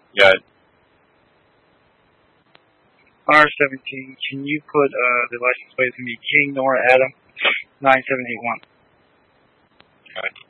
Yeah. R17, can you put the license plate to me, King Nora Adam 9781? Okay.